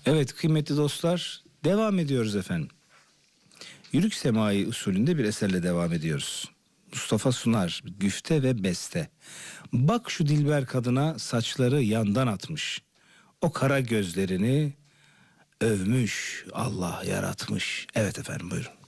Evet kıymetli dostlar, devam ediyoruz efendim. Yürük semai usulünde bir eserle devam ediyoruz. Mustafa Sunar, güfte ve beste. Bak şu dilber kadına saçları yandan atmış. O kara gözlerini övmüş, Allah yaratmış. Evet efendim, buyurun.